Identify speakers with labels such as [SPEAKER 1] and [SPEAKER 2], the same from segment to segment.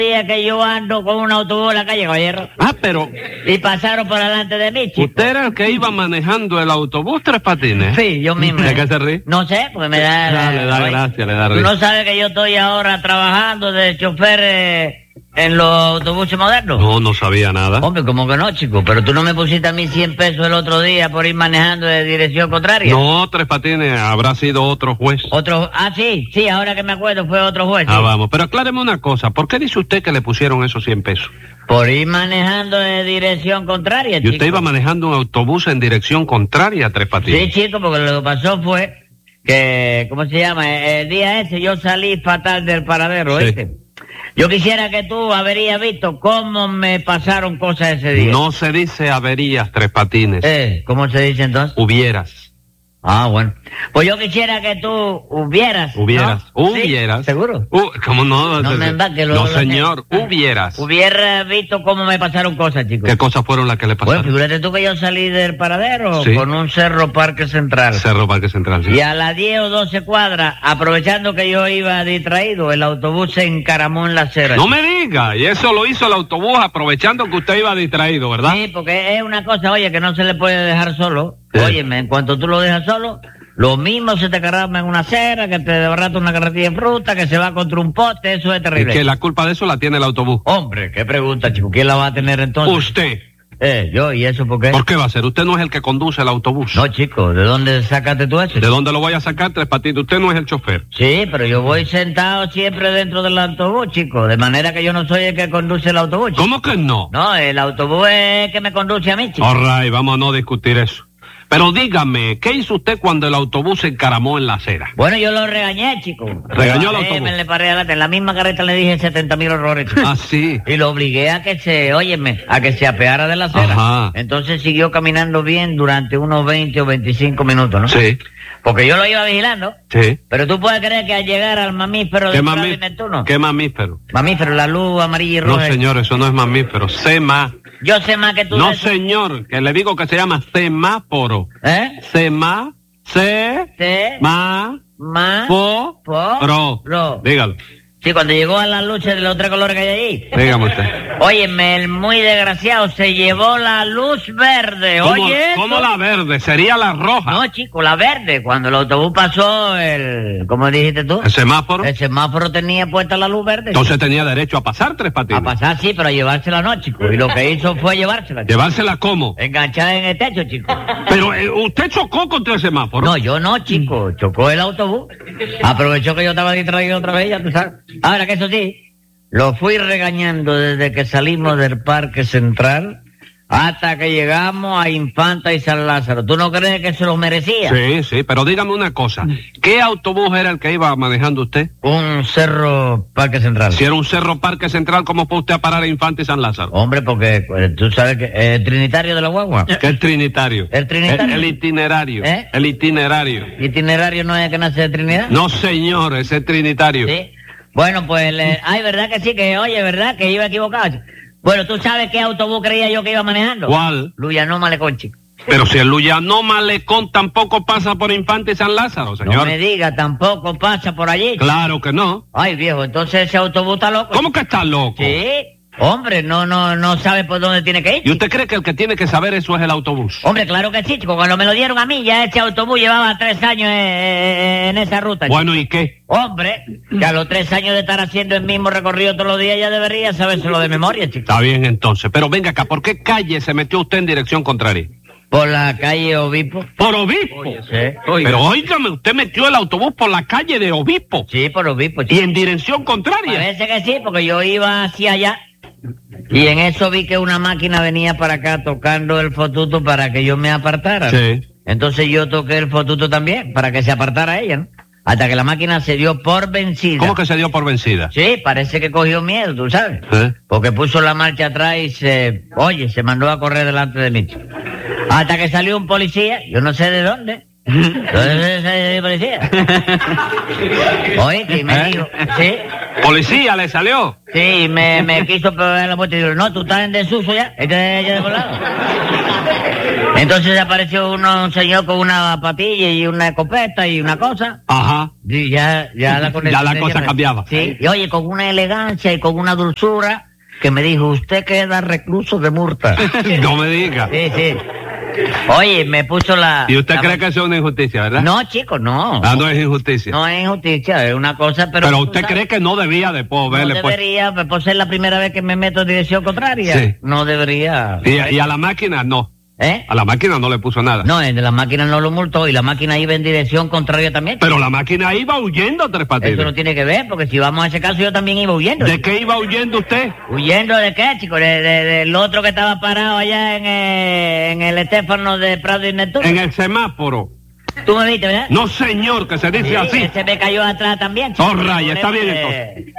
[SPEAKER 1] día que yo ando con un autobús en la calle, caballero.
[SPEAKER 2] Ah, pero
[SPEAKER 1] Y pasaron por delante de mí, chico.
[SPEAKER 2] ¿usted era el que iba manejando el autobús Tres Patines?
[SPEAKER 1] Sí, yo mismo.
[SPEAKER 2] ¿De qué se ríe?
[SPEAKER 1] No sé, porque me da...
[SPEAKER 2] Le da
[SPEAKER 1] oye,
[SPEAKER 2] gracia, le da
[SPEAKER 1] Tú
[SPEAKER 2] risa.
[SPEAKER 1] no sabes que yo estoy ahora trabajando de chofer en los autobuses modernos.
[SPEAKER 2] No, no sabía nada.
[SPEAKER 1] Hombre, como que no, chico, pero tú no me pusiste a mí 100 pesos el otro día por ir manejando de dirección contraria.
[SPEAKER 2] No, Tres Patines, habrá sido otro juez.
[SPEAKER 1] Sí, ahora que me acuerdo fue otro juez.
[SPEAKER 2] Ah,
[SPEAKER 1] sí.
[SPEAKER 2] vamos, pero acláreme una cosa, ¿por qué dice usted que le pusieron esos 100 pesos?
[SPEAKER 1] Por ir manejando de dirección contraria,
[SPEAKER 2] Y
[SPEAKER 1] chico.
[SPEAKER 2] usted iba manejando un autobús en dirección contraria a Tres Patines.
[SPEAKER 1] Sí, chico, porque lo que pasó fue que, ¿cómo se llama? El día ese yo salí fatal del paradero,
[SPEAKER 2] Sí.
[SPEAKER 1] ¿oíste? Yo quisiera que tú habrías visto cómo me pasaron cosas ese día.
[SPEAKER 2] No se dice averías, Tres Patines.
[SPEAKER 1] ¿Cómo se dice entonces?
[SPEAKER 2] Hubieras.
[SPEAKER 1] Ah, bueno. Pues yo quisiera que tú hubieras. ¿no?
[SPEAKER 2] Hubieras.
[SPEAKER 1] ¿Sí? ¿Seguro?
[SPEAKER 2] ¿Cómo no?
[SPEAKER 1] No me embarque,
[SPEAKER 2] No, señor, hubieras.
[SPEAKER 1] Hubiera visto cómo me pasaron cosas, chicos.
[SPEAKER 2] ¿Qué cosas fueron las que le
[SPEAKER 1] Bueno,
[SPEAKER 2] pasaron?
[SPEAKER 1] figúrate tú que yo salí del paradero
[SPEAKER 2] Sí.
[SPEAKER 1] con un Cerro Parque Central.
[SPEAKER 2] Cerro Parque Central, sí.
[SPEAKER 1] Y a las 10 o 12 cuadras, aprovechando que yo iba distraído, el autobús se encaramó en la acera.
[SPEAKER 2] No me diga, y eso lo hizo el autobús aprovechando que usted iba distraído, ¿verdad?
[SPEAKER 1] Sí, porque es una cosa, oye, que no se le puede dejar solo.
[SPEAKER 2] Sí.
[SPEAKER 1] Óyeme, en cuanto tú lo dejas solo, lo mismo se te cargama en una acera, que te desbarata una carretilla de fruta, que se va contra un poste, eso es
[SPEAKER 2] Y
[SPEAKER 1] terrible.
[SPEAKER 2] que la culpa de eso la tiene el autobús.
[SPEAKER 1] Hombre, qué pregunta, chico, ¿quién la va a tener entonces?
[SPEAKER 2] Usted.
[SPEAKER 1] Yo, ¿y eso por qué?
[SPEAKER 2] ¿Por qué va a ser? Usted no es el que conduce el autobús.
[SPEAKER 1] No, chico, ¿de dónde sacaste tú eso?
[SPEAKER 2] ¿De dónde lo voy a sacar, Tres Patines? Usted no es el chofer.
[SPEAKER 1] Sí, pero yo voy sentado siempre dentro del autobús, chico, de manera que yo no soy el que conduce el autobús, chico.
[SPEAKER 2] ¿Cómo que no?
[SPEAKER 1] No, el autobús es el que me conduce a mí, chico.
[SPEAKER 2] All right, vamos a no discutir eso. Pero dígame, ¿qué hizo usted cuando el autobús se encaramó en la acera?
[SPEAKER 1] Bueno, yo lo regañé, chico.
[SPEAKER 2] ¿Regañó al autobús?
[SPEAKER 1] Me le paré adelante. En la misma carreta le dije 70.000 horrores, chico.
[SPEAKER 2] Ah, sí.
[SPEAKER 1] Y lo obligué a que se apeara de la acera.
[SPEAKER 2] Ajá.
[SPEAKER 1] Entonces siguió caminando bien durante unos 20 o 25 minutos, ¿no?
[SPEAKER 2] Sí,
[SPEAKER 1] Porque yo lo iba vigilando.
[SPEAKER 2] sí.
[SPEAKER 1] Pero tú puedes creer que al llegar al mamífero
[SPEAKER 2] ¿Qué,
[SPEAKER 1] de Prado y Neptuno.
[SPEAKER 2] ¿Qué mamífero?
[SPEAKER 1] Mamífero, la luz amarilla y
[SPEAKER 2] No,
[SPEAKER 1] roja.
[SPEAKER 2] señor, eso no es mamífero. Sema.
[SPEAKER 1] Yo sé más que tú.
[SPEAKER 2] No,
[SPEAKER 1] de eso.
[SPEAKER 2] señor, que le digo que se llama semáforo.
[SPEAKER 1] ¿Eh?
[SPEAKER 2] Sema, se,
[SPEAKER 1] Te,
[SPEAKER 2] ma,
[SPEAKER 1] ma,
[SPEAKER 2] po,
[SPEAKER 1] ro.
[SPEAKER 2] Dígalo,
[SPEAKER 1] Sí, cuando llegó a la lucha de los tres colores que hay ahí.
[SPEAKER 2] dígame usted.
[SPEAKER 1] Óyeme, el muy desgraciado se llevó la luz verde.
[SPEAKER 2] ¿Cómo,
[SPEAKER 1] Oye,
[SPEAKER 2] cómo
[SPEAKER 1] esto.
[SPEAKER 2] la verde? Sería la roja.
[SPEAKER 1] No, chico, la verde. Cuando el autobús pasó, ¿cómo dijiste tú?
[SPEAKER 2] ¿El semáforo?
[SPEAKER 1] El semáforo tenía puesta la luz verde.
[SPEAKER 2] Entonces tenía derecho a pasar, Tres Patines.
[SPEAKER 1] A pasar, sí, pero a llevársela no, chico. Y lo que hizo fue llevársela. chico.
[SPEAKER 2] ¿Llevársela cómo?
[SPEAKER 1] Enganchada en el techo, chico.
[SPEAKER 2] Pero usted chocó contra el semáforo.
[SPEAKER 1] No, yo no, chico. Chocó el autobús. Aprovechó que yo estaba distraído otra vez, ya tú sabes. Ahora que eso sí, lo fui regañando desde que salimos del Parque Central hasta que llegamos a Infanta y San Lázaro. ¿Tú no crees que se lo merecía?
[SPEAKER 2] Sí, sí, pero dígame una cosa. ¿Qué autobús era el que iba manejando usted?
[SPEAKER 1] Un Cerro Parque Central.
[SPEAKER 2] Si era un Cerro Parque Central, ¿cómo fue usted a parar a Infante y San Lázaro?
[SPEAKER 1] Hombre, porque tú sabes que el Trinitario de la Guagua.
[SPEAKER 2] ¿Qué es Trinitario?
[SPEAKER 1] ¿El Trinitario?
[SPEAKER 2] El itinerario.
[SPEAKER 1] ¿Eh?
[SPEAKER 2] El itinerario.
[SPEAKER 1] ¿Itinerario no es el que nace de Trinidad?
[SPEAKER 2] No, señor, ese es Trinitario.
[SPEAKER 1] Sí. Bueno, pues, ay, ¿verdad que sí? Que, oye, ¿verdad? Que iba equivocado. Bueno, ¿tú sabes qué autobús creía yo que iba manejando?
[SPEAKER 2] ¿Cuál?
[SPEAKER 1] Luyanó Malecón, chico.
[SPEAKER 2] Pero si el Luyanó Malecón tampoco pasa por Infante y San Lázaro,
[SPEAKER 1] No
[SPEAKER 2] señor.
[SPEAKER 1] me diga, tampoco pasa por allí.
[SPEAKER 2] Claro que no.
[SPEAKER 1] Ay, viejo, entonces ese autobús está loco.
[SPEAKER 2] ¿Cómo que está loco?
[SPEAKER 1] Sí. Hombre, no sabe por dónde tiene que ir.
[SPEAKER 2] ¿Y usted cree que el que tiene que saber eso es el autobús?
[SPEAKER 1] Hombre, claro que sí, chico. Cuando me lo dieron a mí, ya ese autobús llevaba 3 años en esa ruta. chico.
[SPEAKER 2] Bueno, ¿y qué?
[SPEAKER 1] Hombre, que a los 3 años de estar haciendo el mismo recorrido todos los días ya debería sabérselo de memoria, chico.
[SPEAKER 2] Está bien entonces. Pero venga acá, ¿por qué calle se metió usted en dirección contraria?
[SPEAKER 1] Por la calle Obispo.
[SPEAKER 2] Por Obispo.
[SPEAKER 1] Sí.
[SPEAKER 2] Pero óigame, usted metió el autobús por la calle de Obispo.
[SPEAKER 1] Sí, por Obispo,
[SPEAKER 2] Y
[SPEAKER 1] chico.
[SPEAKER 2] en dirección contraria.
[SPEAKER 1] Parece que sí, porque yo iba hacia allá y en eso vi que una máquina venía para acá tocando el fotuto para que yo me apartara.
[SPEAKER 2] Sí.
[SPEAKER 1] Entonces yo toqué el fotuto también para que se apartara ella, ¿no? Hasta que la máquina se dio por vencida.
[SPEAKER 2] ¿Cómo que se dio por vencida?
[SPEAKER 1] Sí, parece que cogió miedo, tú sabes.
[SPEAKER 2] ¿Eh?
[SPEAKER 1] Porque puso la marcha atrás y se mandó a correr delante de mí. Hasta que salió un policía, yo no sé de dónde, Entonces, policía. Oye, que me dijo, sí.
[SPEAKER 2] ¿Policía le salió?
[SPEAKER 1] Sí, me quiso pegar la puerta y dijo, no, tú estás en desuso ya. Este ya de volado. Entonces apareció un señor con una patilla y una escopeta y una cosa.
[SPEAKER 2] Ajá.
[SPEAKER 1] Y ya la
[SPEAKER 2] Ya la cosa cambiaba.
[SPEAKER 1] Sí, y oye, con una elegancia y con una dulzura que me dijo, usted queda recluso de multa.
[SPEAKER 2] No me diga.
[SPEAKER 1] Sí. Oye, me puso la...
[SPEAKER 2] ¿Y usted cree que eso es una injusticia, verdad?
[SPEAKER 1] No, chico, no.
[SPEAKER 2] Ah, no es injusticia.
[SPEAKER 1] No es injusticia, es una cosa, pero...
[SPEAKER 2] Pero usted cree que no debía de verle
[SPEAKER 1] no debería, pues, por ser la primera vez que me meto en dirección contraria.
[SPEAKER 2] Sí.
[SPEAKER 1] No debería.
[SPEAKER 2] Y a la máquina no.
[SPEAKER 1] ¿Eh?
[SPEAKER 2] A la máquina no le puso nada.
[SPEAKER 1] No, el de la máquina no lo multó y la máquina iba en dirección contraria también.
[SPEAKER 2] Pero la máquina iba huyendo, Tres Patines.
[SPEAKER 1] Eso no tiene que ver, porque si vamos a ese caso yo también iba huyendo.
[SPEAKER 2] ¿De qué iba huyendo usted?
[SPEAKER 1] ¿Huyendo de qué, chico? Del otro que estaba parado allá en el Estéfano de Prado y Neptuno.
[SPEAKER 2] En el semáforo.
[SPEAKER 1] ¿Tú me viste, verdad?
[SPEAKER 2] No, señor, que se dice
[SPEAKER 1] Sí,
[SPEAKER 2] así.
[SPEAKER 1] ese me cayó atrás también, chico.
[SPEAKER 2] Oh, raya, está bien entonces.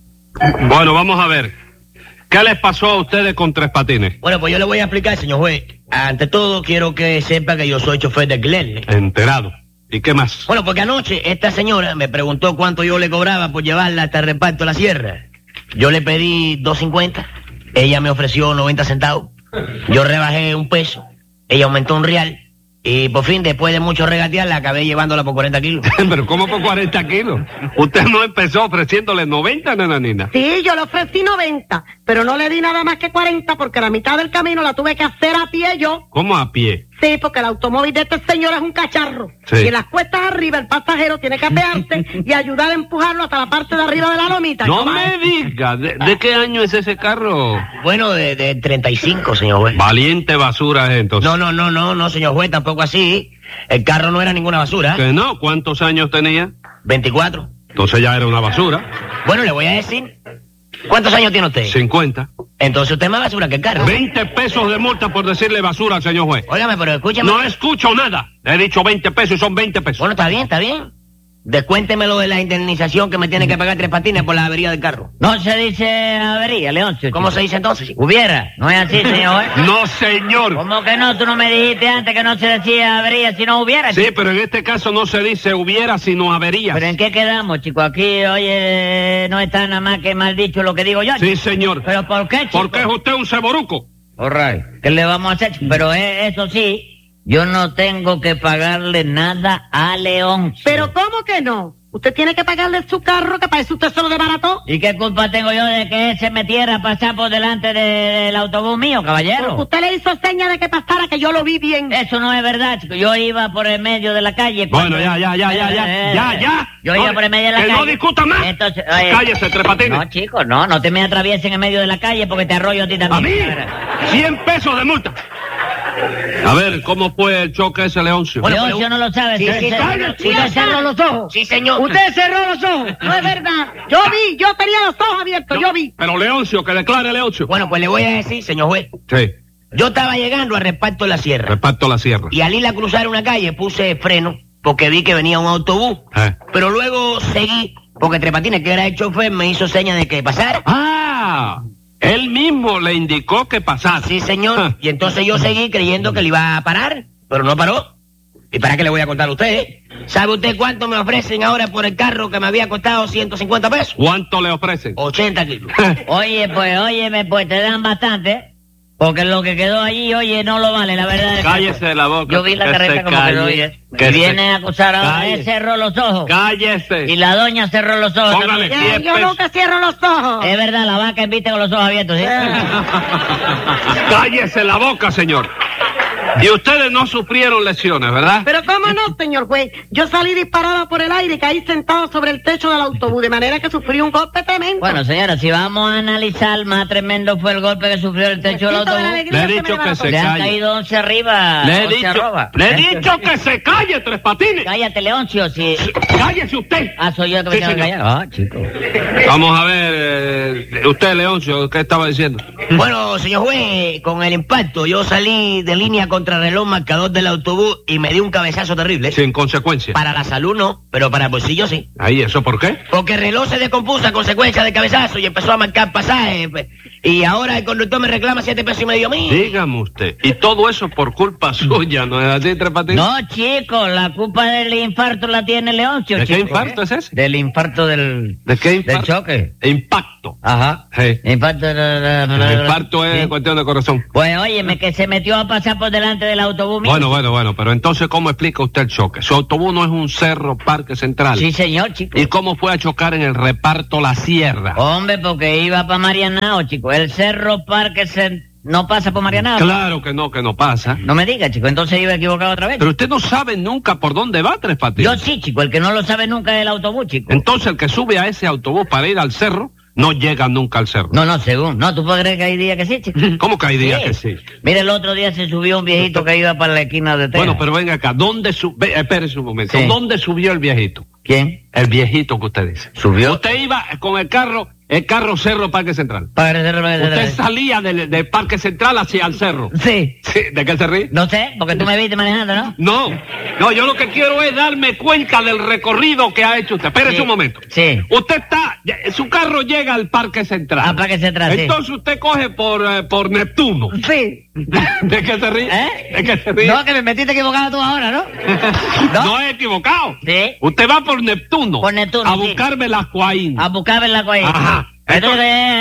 [SPEAKER 2] Bueno, vamos a ver. ¿Qué les pasó a ustedes con Tres Patines?
[SPEAKER 3] Bueno, pues yo le voy a explicar, señor juez. Ante todo, quiero que sepa que yo soy chofer de alquiler.
[SPEAKER 2] Enterado. ¿Y qué más?
[SPEAKER 3] Bueno, porque anoche esta señora me preguntó cuánto yo le cobraba por llevarla hasta el reparto de la sierra. Yo le pedí 2.50, ella me ofreció 90 centavos. Yo rebajé un peso, ella aumentó un real. Y por fin, después de mucho regatear, la acabé llevándola por 40 kilos.
[SPEAKER 2] Pero ¿cómo por 40 kilos? Usted no empezó ofreciéndole 90, nananina.
[SPEAKER 4] Sí, yo le ofrecí 90, pero no le di nada más que 40 porque la mitad del camino la tuve que hacer a pie yo.
[SPEAKER 2] ¿Cómo a pie?
[SPEAKER 4] Sí, porque el automóvil de este señor es un cacharro.
[SPEAKER 2] Sí.
[SPEAKER 4] Y en las cuestas arriba el pasajero tiene que apearse y ayudar a empujarlo hasta la parte de arriba de la lomita.
[SPEAKER 2] No
[SPEAKER 4] ¿Cómo
[SPEAKER 2] me
[SPEAKER 4] es?
[SPEAKER 2] diga, ¿de qué año es ese carro?
[SPEAKER 3] Bueno, de 35, señor juez.
[SPEAKER 2] Valiente basura es entonces.
[SPEAKER 3] No, señor juez, tampoco así. El carro no era ninguna basura.
[SPEAKER 2] ¿Que no? ¿Cuántos años tenía?
[SPEAKER 3] 24.
[SPEAKER 2] Entonces ya era una basura.
[SPEAKER 3] Bueno, le voy a decir. ¿Cuántos años tiene usted?
[SPEAKER 2] 50.
[SPEAKER 3] Entonces usted es más basura que el carro.
[SPEAKER 2] 20 pesos de multa por decirle basura al señor juez.
[SPEAKER 3] Óigame, pero escúchame.
[SPEAKER 2] No escucho nada. Le he dicho 20 pesos y son 20 pesos.
[SPEAKER 3] Bueno, está bien. Descuéntemelo de la indemnización que me tiene que pagar Tres Patines por la avería del carro.
[SPEAKER 1] No se dice avería, Leoncio.
[SPEAKER 3] ¿Cómo
[SPEAKER 1] chico.
[SPEAKER 3] se dice entonces?
[SPEAKER 1] Hubiera, no es así, señor.
[SPEAKER 2] No, señor.
[SPEAKER 1] ¿Cómo que no? Tú no me dijiste antes que no se decía avería si no hubiera.
[SPEAKER 2] Sí,
[SPEAKER 1] chico.
[SPEAKER 2] pero en este caso no se dice hubiera, sino averías.
[SPEAKER 1] ¿Pero en qué quedamos, chico? Aquí, oye, no está nada más que mal dicho lo que digo yo.
[SPEAKER 2] Sí,
[SPEAKER 1] chico.
[SPEAKER 2] señor.
[SPEAKER 1] ¿Pero por qué, chico?
[SPEAKER 2] Porque es usted un ceboruco.
[SPEAKER 1] All right. ¿Qué le vamos a hacer, chico? Pero eso sí, yo no tengo que pagarle nada a León.
[SPEAKER 4] Pero ¿cómo que no? Usted tiene que pagarle su carro, que para eso usted se lo desbarató.
[SPEAKER 1] ¿Y qué culpa tengo yo de que él se metiera a pasar por delante del autobús mío, caballero?
[SPEAKER 4] Porque usted le hizo seña de que pasara, que yo lo vi bien.
[SPEAKER 1] Eso no es verdad, chico. Yo iba por el medio de la calle.
[SPEAKER 2] Bueno, ya.
[SPEAKER 1] Yo iba por el medio de la
[SPEAKER 2] Que
[SPEAKER 1] calle.
[SPEAKER 2] no discuta más.
[SPEAKER 1] Entonces,
[SPEAKER 2] Cállese, Tres Patines.
[SPEAKER 1] No, chico, no te me atravieses en el medio de la calle porque te arroyo a ti
[SPEAKER 2] ¿A
[SPEAKER 1] también.
[SPEAKER 2] mí? 100 pesos de multa. A ver, ¿cómo fue el choque ese, Leoncio?
[SPEAKER 3] Bueno,
[SPEAKER 1] Leoncio no lo sabe.
[SPEAKER 3] Sí, sí,
[SPEAKER 1] Usted cerró los ojos.
[SPEAKER 3] Sí, señor.
[SPEAKER 4] Usted cerró los ojos. No es verdad. Yo vi, yo tenía los ojos abiertos, yo vi.
[SPEAKER 2] Pero Leoncio, que declare Leoncio.
[SPEAKER 3] Bueno, pues le voy a decir, señor juez.
[SPEAKER 2] Sí,
[SPEAKER 3] Yo estaba llegando al reparto de la sierra.
[SPEAKER 2] reparto la sierra.
[SPEAKER 3] Y al ir a cruzar una calle puse freno porque vi que venía un autobús. Pero luego seguí porque Tres Patines, que era el chofer, me hizo señas de que pasara.
[SPEAKER 2] Ah, él mismo le indicó que pasara.
[SPEAKER 3] Sí, señor. Y entonces yo seguí creyendo que le iba a parar, pero no paró. ¿Y para qué le voy a contar a usted? ¿Sabe usted cuánto me ofrecen ahora por el carro que me había costado 150 pesos?
[SPEAKER 2] ¿Cuánto le ofrecen?
[SPEAKER 3] 80 kilos.
[SPEAKER 1] Óyeme, pues te dan bastante. Porque lo que quedó allí, oye, no lo vale, la verdad.
[SPEAKER 2] Cállese la boca.
[SPEAKER 1] Yo vi la
[SPEAKER 2] que
[SPEAKER 1] carreta
[SPEAKER 2] se
[SPEAKER 1] como
[SPEAKER 2] calle,
[SPEAKER 1] que lo oye.
[SPEAKER 2] que
[SPEAKER 1] Y
[SPEAKER 2] se-
[SPEAKER 1] viene a acusar ahora.
[SPEAKER 2] Calle.
[SPEAKER 1] Él cerró los ojos.
[SPEAKER 2] Cállese.
[SPEAKER 1] Y la doña cerró los ojos.
[SPEAKER 2] Póngale
[SPEAKER 1] también.
[SPEAKER 2] 10
[SPEAKER 4] Yo
[SPEAKER 2] pesos.
[SPEAKER 4] nunca cierro los ojos.
[SPEAKER 1] Es verdad, la vaca viste con los ojos abiertos, ¿sí?
[SPEAKER 2] Cállese la boca, señor. Y ustedes no sufrieron lesiones, ¿verdad?
[SPEAKER 4] Pero cómo no, señor juez. Yo salí disparada por el aire y caí sentado sobre el techo del autobús, de manera que sufrí un golpe tremendo.
[SPEAKER 1] Bueno, señora, si vamos a analizar, más tremendo fue el golpe que sufrió el techo del
[SPEAKER 4] Besito de la
[SPEAKER 1] autobús.
[SPEAKER 4] alegría
[SPEAKER 2] Le he
[SPEAKER 4] se me
[SPEAKER 2] dicho que
[SPEAKER 4] levantó.
[SPEAKER 2] se
[SPEAKER 1] Le han
[SPEAKER 2] calle.
[SPEAKER 1] caído 11 arriba,
[SPEAKER 2] Le he
[SPEAKER 1] 11
[SPEAKER 2] dicho,
[SPEAKER 1] arroba.
[SPEAKER 2] le he dicho que se calle, Tres Patines.
[SPEAKER 1] Cállate, Leoncio, si...
[SPEAKER 2] Cállese usted.
[SPEAKER 1] Ah, soy yo el que me
[SPEAKER 2] Sí,
[SPEAKER 1] tengo que
[SPEAKER 2] señor.
[SPEAKER 1] callar. Ah, chico.
[SPEAKER 2] Vamos a ver, usted, Leoncio, ¿qué estaba diciendo?
[SPEAKER 3] Bueno, señor juez, con el impacto yo salí de línea con contrarreloj marcador del autobús y me dio un cabezazo terrible.
[SPEAKER 2] Sin consecuencia.
[SPEAKER 3] Para la salud no, pero para el bolsillo sí.
[SPEAKER 2] Ahí, ¿eso por qué?
[SPEAKER 3] Porque el reloj se descompuso a consecuencia del cabezazo y empezó a marcar pasajes. Y ahora el conductor me reclama 7,5 pesos mío.
[SPEAKER 2] Dígame usted. Y todo eso por culpa suya, ¿no es así, Tres Patines?
[SPEAKER 1] No, chico, la culpa del infarto la tiene Leoncio,
[SPEAKER 2] ¿De
[SPEAKER 1] chico.
[SPEAKER 2] qué infarto es ese?
[SPEAKER 1] Del infarto del...
[SPEAKER 2] ¿De qué infarto?
[SPEAKER 1] Del choque.
[SPEAKER 2] Impacto.
[SPEAKER 1] Ajá.
[SPEAKER 2] Sí.
[SPEAKER 1] Infarto
[SPEAKER 2] El infarto es
[SPEAKER 1] sí.
[SPEAKER 2] cuestión de corazón.
[SPEAKER 1] Pues óyeme, que se metió a pasar por delante del autobús mío.
[SPEAKER 2] Bueno, pero entonces, ¿cómo explica usted el choque? Su autobús no es un Cerro Parque Central.
[SPEAKER 1] Sí, señor, chico.
[SPEAKER 2] ¿Y cómo fue a chocar en el reparto La Sierra?
[SPEAKER 1] Hombre, porque iba para Marianao, chico. El Cerro Parque no pasa por Marianao.
[SPEAKER 2] Claro que no pasa.
[SPEAKER 1] No me diga, chico, entonces iba equivocado otra vez.
[SPEAKER 2] Pero usted no sabe nunca por dónde va, Tres Patines.
[SPEAKER 1] Yo sí, chico, el que no lo sabe nunca es el autobús, chico.
[SPEAKER 2] Entonces el que sube a ese autobús para ir al cerro, no llega nunca al cerro.
[SPEAKER 1] No, según. No, ¿tú puedes creer que hay días que sí, chico?
[SPEAKER 2] ¿Cómo que hay días que sí?
[SPEAKER 1] Mire, el otro día se subió un viejito que iba para la esquina de Texas.
[SPEAKER 2] Bueno, pero venga acá, espérese un momento.
[SPEAKER 1] Sí.
[SPEAKER 2] ¿Dónde subió el viejito?
[SPEAKER 1] ¿Quién?
[SPEAKER 2] El viejito que usted dice.
[SPEAKER 1] ¿Subió?
[SPEAKER 2] Usted iba con el carro Cerro Parque Central.
[SPEAKER 1] Usted
[SPEAKER 2] Usted salía del Parque Central hacia el cerro.
[SPEAKER 1] Sí.
[SPEAKER 2] Sí, ¿de qué se ríe?
[SPEAKER 1] No sé, porque tú me viste manejando, ¿no?
[SPEAKER 2] No, yo lo que quiero es darme cuenta del recorrido que ha hecho usted. Espérese
[SPEAKER 1] Sí.
[SPEAKER 2] un momento.
[SPEAKER 1] Sí.
[SPEAKER 2] Usted su carro llega al Parque Central.
[SPEAKER 1] Al Parque Central, sí.
[SPEAKER 2] Entonces usted coge por Neptuno.
[SPEAKER 1] Sí.
[SPEAKER 2] ¿De qué se ríe?
[SPEAKER 1] ¿Eh?
[SPEAKER 2] ¿De qué se ríe?
[SPEAKER 1] No, que me metiste equivocado tú ahora, ¿no?
[SPEAKER 2] No he equivocado.
[SPEAKER 1] Sí.
[SPEAKER 2] Usted va por Neptuno.
[SPEAKER 1] Por Neptuno,
[SPEAKER 2] a
[SPEAKER 1] sí.
[SPEAKER 2] buscar Velascoaín.
[SPEAKER 1] A buscar la cuella.
[SPEAKER 2] Ajá.
[SPEAKER 1] Entonces,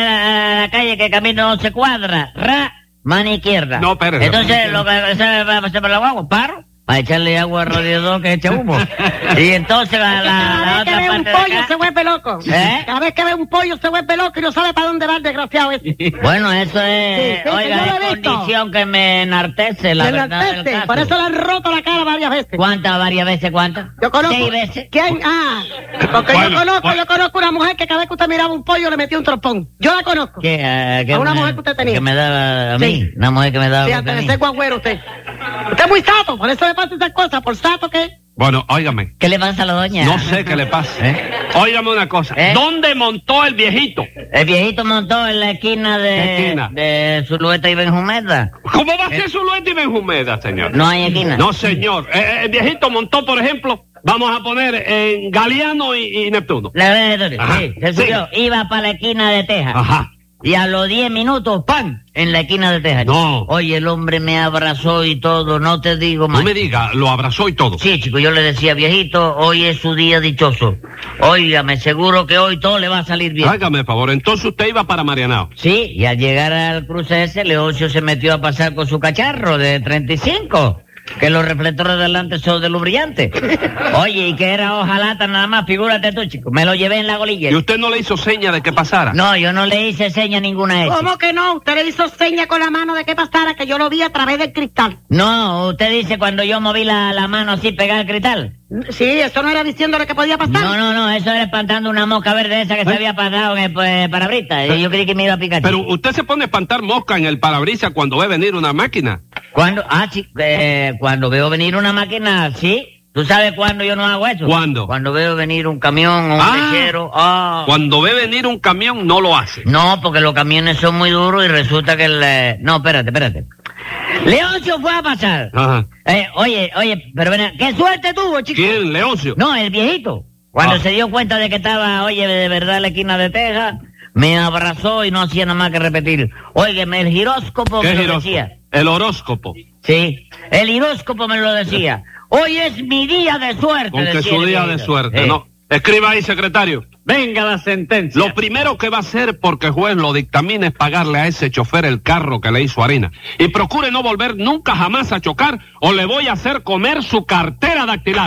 [SPEAKER 1] a la calle que camino 11 cuadras, mano izquierda.
[SPEAKER 2] No, espérese.
[SPEAKER 1] Entonces, lo que se me la guagua, paro, para echarle agua al radiador que echa humo. Y entonces la
[SPEAKER 4] Cada vez que
[SPEAKER 1] otra
[SPEAKER 4] ve un
[SPEAKER 1] parte de
[SPEAKER 4] pollo
[SPEAKER 1] acá-
[SPEAKER 4] se vuelve loco.
[SPEAKER 1] ¿Eh?
[SPEAKER 4] Cada vez que ve un pollo se vuelve loco y no sabe para dónde va el desgraciado ese.
[SPEAKER 1] Bueno, eso es,
[SPEAKER 4] Sí,
[SPEAKER 1] oiga,
[SPEAKER 4] yo lo
[SPEAKER 1] es
[SPEAKER 4] he visto.
[SPEAKER 1] condición que me enartece, la
[SPEAKER 4] Se
[SPEAKER 1] verdad del
[SPEAKER 4] enaltece,
[SPEAKER 1] caso.
[SPEAKER 4] por eso le han roto la cara varias veces.
[SPEAKER 1] ¿Cuántas? ¿Varias veces? ¿Cuántas?
[SPEAKER 4] Yo conozco.
[SPEAKER 1] 6 veces.
[SPEAKER 4] ¿Quién? Porque
[SPEAKER 2] Bueno,
[SPEAKER 4] yo conozco una mujer que cada vez que usted miraba un pollo le metía un trompón. Yo la conozco.
[SPEAKER 1] ¿Qué,
[SPEAKER 4] A una mujer que usted tenía.
[SPEAKER 1] Que me daba a mí,
[SPEAKER 4] Sí.
[SPEAKER 1] una mujer que me daba
[SPEAKER 4] Sí,
[SPEAKER 1] a
[SPEAKER 4] antes de
[SPEAKER 1] mí.
[SPEAKER 4] ser guagüero usted. Usted es muy sato, por eso le pasa esas cosas. ¿Por sato qué?
[SPEAKER 2] Bueno, óigame.
[SPEAKER 1] ¿Qué le pasa a la doña?
[SPEAKER 2] No sé qué le pasa.
[SPEAKER 1] ¿Eh?
[SPEAKER 2] Óigame una cosa.
[SPEAKER 1] ¿Eh?
[SPEAKER 2] ¿Dónde montó el viejito?
[SPEAKER 1] El viejito montó en la esquina
[SPEAKER 2] ¿Qué esquina?
[SPEAKER 1] de Zulueta y Benjumeda.
[SPEAKER 2] ¿Cómo va a ser Zulueta y Benjumeda, señor?
[SPEAKER 1] No hay esquina.
[SPEAKER 2] No, señor. El viejito montó, por ejemplo, vamos a poner en Galeano y Neptuno.
[SPEAKER 1] La verdad,
[SPEAKER 2] Ajá,
[SPEAKER 1] sí, se subió. Iba para la esquina de Texas.
[SPEAKER 2] Ajá.
[SPEAKER 1] Y a los 10 minutos, ¡pam! En la esquina de Texas.
[SPEAKER 2] No.
[SPEAKER 1] Oye, el hombre me abrazó y todo, no te digo
[SPEAKER 2] No
[SPEAKER 1] más.
[SPEAKER 2] me diga, lo abrazó y todo.
[SPEAKER 1] Sí, chico, yo le decía, viejito, hoy es su día dichoso. Óigame, seguro que hoy todo le va a salir bien.
[SPEAKER 2] Hágame favor, entonces usted iba para Marianao.
[SPEAKER 1] Sí, y al llegar al cruce ese, Leoncio se metió a pasar con su cacharro de 35. Que los reflectores delante son de luz brillante. Oye, y que era hojalata nada más, figúrate tú, chico. Me lo llevé en la golilla.
[SPEAKER 2] ¿Y usted no le hizo seña de que pasara?
[SPEAKER 1] No, yo no le hice seña ninguna de esas.
[SPEAKER 4] ¿Cómo que no? Usted le hizo seña con la mano de que pasara, que yo lo vi a través del cristal.
[SPEAKER 1] No, usted dice cuando yo moví la mano así pegada al cristal.
[SPEAKER 4] Sí, eso no era diciéndole que podía pasar.
[SPEAKER 1] No, eso era espantando una mosca verde esa que se había pasado en el parabrisas. Y yo creí que me iba a picar.
[SPEAKER 2] Pero usted se pone a espantar mosca en el parabrisas cuando ve venir una máquina.
[SPEAKER 1] ¿Cuándo? Sí, cuando veo venir una máquina, sí. ¿Tú sabes cuándo yo no hago eso?
[SPEAKER 2] ¿Cuándo?
[SPEAKER 1] Cuando veo venir un camión o un lechero.
[SPEAKER 2] Cuando ve venir un camión, no lo hace.
[SPEAKER 1] No, porque los camiones son muy duros y resulta que No, espérate. Leoncio fue a pasar.
[SPEAKER 2] Ajá.
[SPEAKER 1] Oye, pero ven, ¿qué suerte tuvo, chico?
[SPEAKER 2] ¿Quién, Leoncio?
[SPEAKER 1] No, el viejito. Cuando se dio cuenta de que estaba, oye, de verdad la esquina de Texas, me abrazó y no hacía nada más que repetir. Óigeme, el giróscopo
[SPEAKER 2] ¿Qué
[SPEAKER 1] me lo
[SPEAKER 2] giróscopo?
[SPEAKER 1] decía.
[SPEAKER 2] El horóscopo.
[SPEAKER 1] Sí, el giróscopo me lo decía. Hoy es mi día de suerte.
[SPEAKER 2] Con que
[SPEAKER 1] decía
[SPEAKER 2] su
[SPEAKER 1] el
[SPEAKER 2] día de
[SPEAKER 1] viejito.
[SPEAKER 2] suerte, ¿no? Escriba ahí, secretario.
[SPEAKER 5] Venga la sentencia.
[SPEAKER 2] Lo primero que va a hacer, porque el juez lo dictamina, es pagarle a ese chofer el carro que le hizo harina. Y procure no volver nunca jamás a chocar o le voy a hacer comer su cartera dactilar.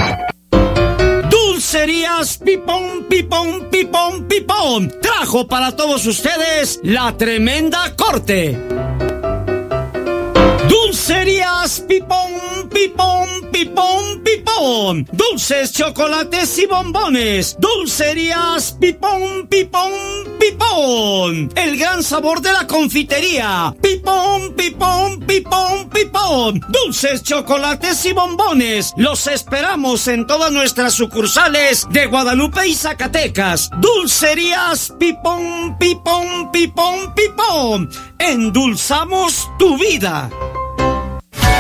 [SPEAKER 6] Dulcerías Pipón, Pipón, Pipón, Pipón trajo para todos ustedes la tremenda corte. Dulcerías Pipón, Pipón, Pipón, Pipón. Dulces, chocolates y bombones. Dulcerías Pipón, Pipón, Pipón. El gran sabor de la confitería. Pipón, Pipón, Pipón, Pipón. Dulces, chocolates y bombones. Los esperamos en todas nuestras sucursales de Guadalupe y Zacatecas. Dulcerías Pipón, Pipón, Pipón, Pipón. Endulzamos tu vida.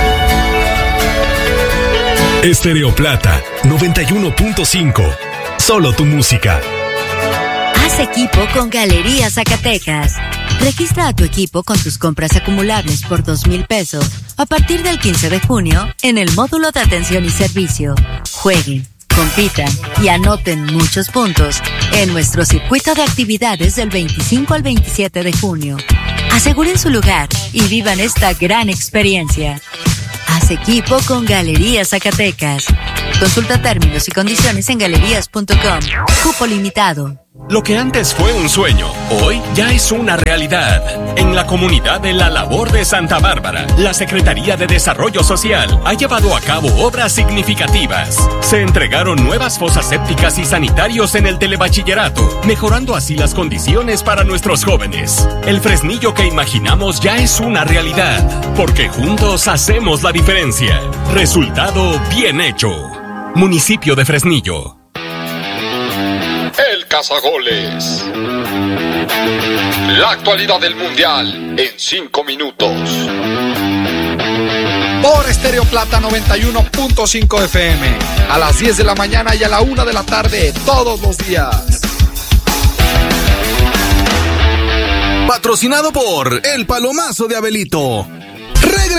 [SPEAKER 5] Estéreo Plata 91.5. Solo tu música.
[SPEAKER 7] Haz equipo con Galerías Zacatecas. Registra a tu equipo con tus compras acumulables por 2,000 pesos a partir del 15 de junio en el módulo de atención y servicio. Jueguen, compitan y anoten muchos puntos en nuestro circuito de actividades del 25 al 27 de junio. Aseguren su lugar y vivan esta gran experiencia. Haz equipo con Galerías Zacatecas. Consulta términos y condiciones en galerías.com. Cupo limitado.
[SPEAKER 5] Lo que antes fue un sueño, hoy ya es una realidad. En la comunidad de La Labor de Santa Bárbara, la Secretaría de Desarrollo Social ha llevado a cabo obras significativas. Se entregaron nuevas fosas sépticas y sanitarios en el telebachillerato, mejorando así las condiciones para nuestros jóvenes. El Fresnillo que imaginamos ya es una realidad, porque juntos hacemos la diferencia. Resultado bien hecho. Municipio de Fresnillo.
[SPEAKER 8] El Cazagoles. La actualidad del Mundial en 5 minutos.
[SPEAKER 9] Por Estéreo Plata 91.5 FM. A las 10 de la mañana y a la 1 de la tarde, todos los días.
[SPEAKER 10] Patrocinado por El Palomazo de Abelito.